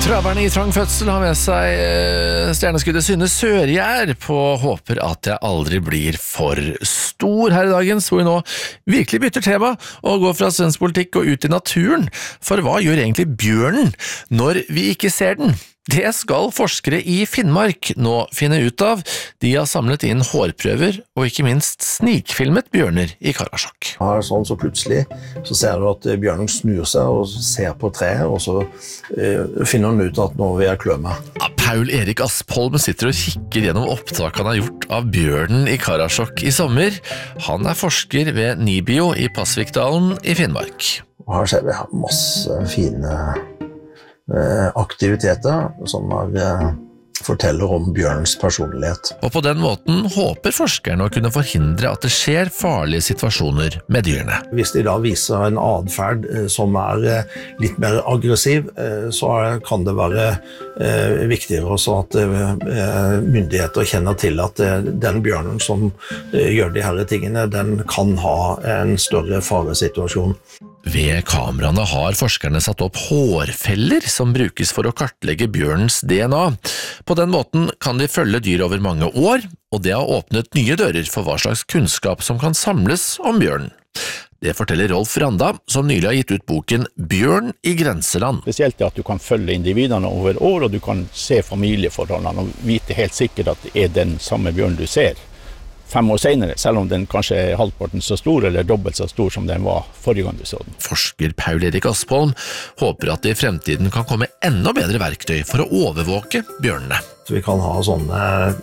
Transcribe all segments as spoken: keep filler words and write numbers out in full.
Traverne i trang fødsel har med seg eh, stjerneskuddet Synne Sørgjær på håper at jeg aldri blir for stor her i dagens, hvor vi nå virkelig bytter tema og går fra svensk politikk og ut i naturen. For hva gjør egentlig bjørnen når vi ikke ser den? Det skal forskere i Finnmark nå finne ut av. De har samlet inn hårprøver og ikke minst snikfilmet bjørner i Karasjok. Ja, sånn så plutselig så ser du at bjørnen snur seg og ser på treet, og så eh, finner han ut at nå vil jeg klø meg. Ja, Paul Erik Aspholm sitter og kikker gjennom opptak han har gjort av bjørnen i Karasjok i sommer. Han er forsker ved Nibio i Pasvikdalen i Finnmark. Og her ser vi masse fine aktiviteter som er, forteller om bjørnens personlighet. Og på den måten håper forskerne å kunne forhindre at det skjer farlige situasjoner med dyrene. Hvis de da viser en adferd som er litt mer aggressiv, så kan det være viktigere også at myndigheter kjenner til at den bjørnen som gjør de her tingene, den kan ha en større faresituasjon. Ved kameraene har forskerne satt opp hårfeller som brukes for å kartlegge bjørnens D N A. På den måten kan de følge dyr over mange år, og det har åpnet nye dører for hva slags kunnskap som kan samles om bjørnen. Det forteller Rolf Randa, som nylig har gitt ut boken Bjørn i grenseland. Spesielt at du kan følge individene over år, og du kan se familieforholdene og vite helt sikkert at det er den samme bjørn du ser fem år senere, selv om den kanskje er halvparten så stor eller dobbelt så stor som den var forrige gang du så den. Forsker Paul Erik Aspholm håper at det i fremtiden kan komme enda bedre verktøy for å overvåke bjørnene. Vi kan ha sånne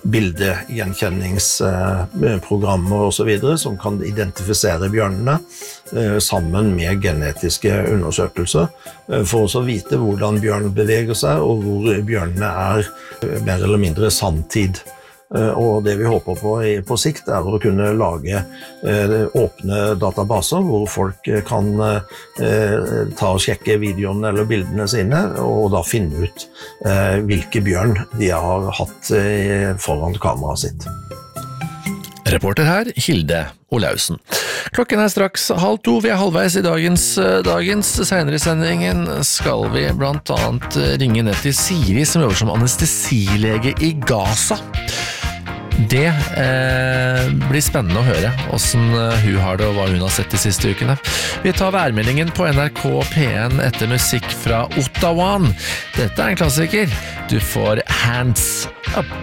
bildegjenkjenningsprogrammer og så videre som kan identifisere bjørnene sammen med genetiske undersøkelser for å vite hvordan bjørnen beveger seg og hvor bjørnene er mer eller mindre samtid. Og det vi håper på på sikt er å kunne lage åpne databaser hvor folk kan ta og sjekke videoene eller bildene sine og da finne ut hvilke bjørn de har hatt foran kameraet sitt. Reporter her, Hilde Olausen. Klokken er straks halv to, vi er halvveis i dagens, dagens. Senere i sendingen skal vi blant annet ringe ned til Siri, som jobber som anestesilege i Gaza. Det eh, blir spennende å høre hvordan hun har det og hva hun har sett de siste ukene. Vi tar værmeldingen på N R K P en etter musikk fra Ottawa. Dette er en klassiker. Du får Hands Up.